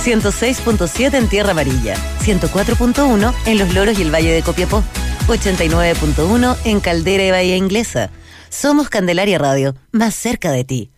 106.7 en Tierra Amarilla, 104.1 en Los Loros y el Valle de Copiapó, 89.1 en Caldera y Bahía Inglesa. Somos Candelaria Radio, más cerca de ti.